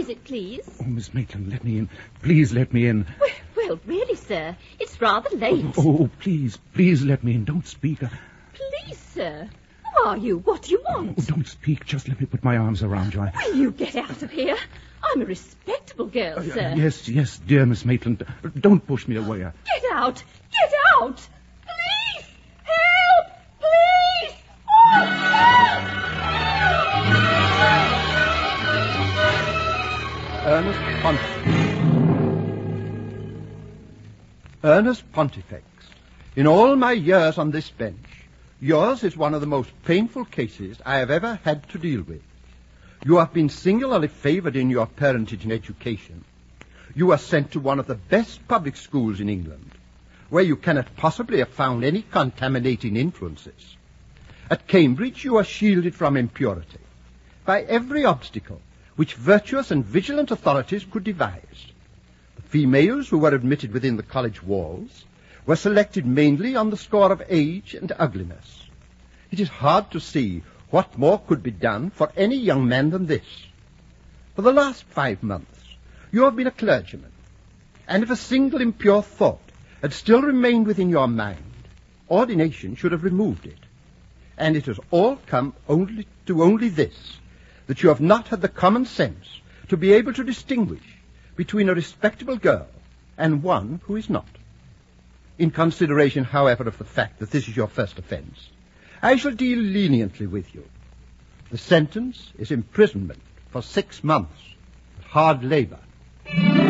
is it, please? Oh, Miss Maitland, let me in. Please let me in. Well, really, sir, it's rather late. Oh, please let me in. Don't speak. Please, sir. Who are you? What do you want? Oh, don't speak. Just let me put my arms around you. Will you get out of here? I'm a respectable girl, sir. Yes, dear Miss Maitland. Don't push me away. Get out! Get out! Police! Help! Police! Ernest Pontifex, in all my years on this bench, yours is one of the most painful cases I have ever had to deal with. You have been singularly favored in your parentage and education. You are sent to one of the best public schools in England, where you cannot possibly have found any contaminating influences. At Cambridge, you are shielded from impurity by every obstacle which virtuous and vigilant authorities could devise. The females who were admitted within the college walls were selected mainly on the score of age and ugliness. It is hard to see what more could be done for any young man than this. For the last 5 months, you have been a clergyman, and if a single impure thought had still remained within your mind, ordination should have removed it. And it has all come only this, that you have not had the common sense to be able to distinguish between a respectable girl and one who is not. In consideration, however, of the fact that this is your first offense, I shall deal leniently with you. The sentence is imprisonment for 6 months, hard labor.